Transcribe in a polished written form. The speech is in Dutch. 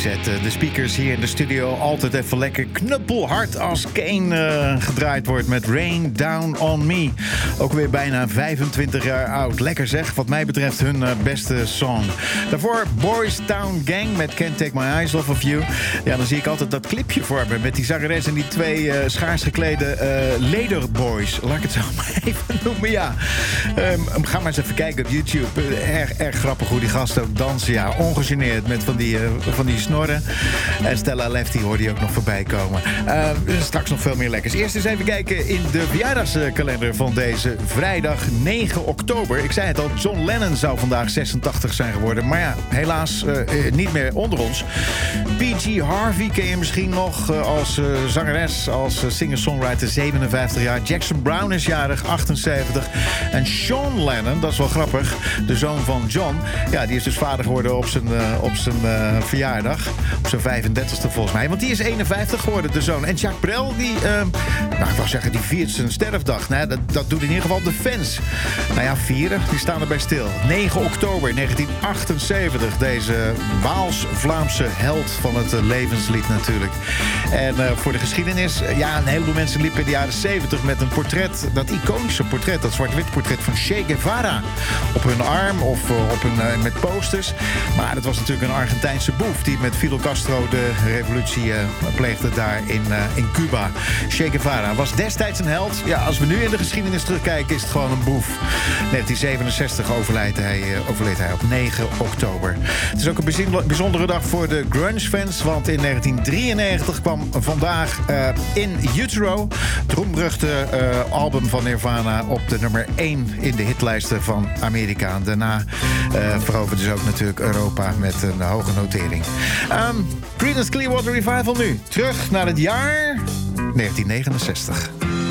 gezet. De speakers hier in de studio altijd even lekker knuppelhard als Kane gedraaid wordt met Rain Down On Me. Ook weer bijna 25 jaar oud. Lekker zeg, wat mij betreft hun beste song. Daarvoor Boys Town Gang met Can't Take My Eyes Off Of You. Ja, dan zie ik altijd dat clipje voor me met die zangeres en die twee schaars geklede lederboys. Laat ik het zo maar even noemen, ja. Ga maar eens even kijken op YouTube. Erg grappig hoe die gasten ook dansen, ja. Ongegeneerd met van die snorren. En Stella Lefty hoorde je ook nog voorbij komen. Straks nog veel meer lekkers. Eerst eens even kijken in de verjaardagskalender van deze vrijdag 9 oktober. Ik zei het al, John Lennon zou vandaag 86 zijn geworden. Maar ja, helaas niet meer onder ons. P.G. Harvey ken je misschien nog als zangeres, als singer-songwriter, 57 jaar. Jackson Brown is jarig, 78. En Sean Lennon, dat is wel grappig, de zoon van John. Ja, die is dus vader geworden op zijn verjaardag. Op zijn 35e volgens mij. Want die is 51 geworden, de zoon. En Jacques Brel, die, ik wou zeggen, die viert zijn sterfdag. Nou, dat doet in ieder geval de fans. Nou ja, vieren, die staan erbij stil. 9 oktober 1978. Deze Waals-Vlaamse held van het levenslied natuurlijk. En voor de geschiedenis, ja, een heleboel mensen liepen in de jaren 70 met een portret, dat iconische portret, dat zwart-wit portret van Che Guevara. Op hun arm of met posters. Maar dat was natuurlijk een Argentijnse boef die met Fidel Castro de revolutie pleegde daar in Cuba. Che Guevara was destijds een held. Ja, als we nu in de geschiedenis terugkijken, is het gewoon een boef. 1967 overleed hij op 9 oktober. Het is ook een bijzondere dag voor de grunge-fans, want in 1993 kwam vandaag In Utero, het roemruchte album van Nirvana, op de nummer 1 in de hitlijsten van Amerika. Daarna veroverde ze ook natuurlijk Europa met een hoge notering. Creedence Clearwater Revival nu. Terug naar het jaar 1969.